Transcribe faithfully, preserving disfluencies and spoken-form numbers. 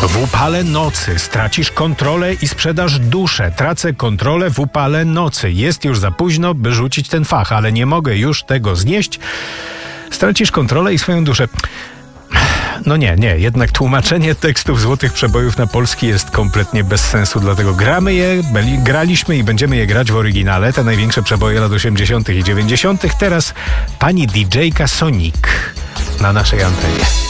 W upale nocy stracisz kontrolę i sprzedasz duszę. Tracę kontrolę w upale nocy. Jest już za późno, by rzucić ten fach, ale nie mogę już tego znieść. Stracisz kontrolę i swoją duszę. No nie, nie, jednak tłumaczenie tekstów Złotych Przebojów na polski jest kompletnie bez sensu, dlatego gramy je, byli, graliśmy i będziemy je grać w oryginale, te największe przeboje lat osiemdziesiątych i dziewięćdziesiątych. Teraz pani didżejka Sonic na naszej antenie.